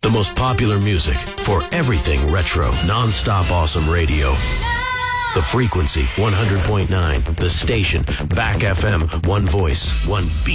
The most popular music for everything retro, non-stop awesome radio. The frequency, 100.9. The station, Back FM, one voice, one beat.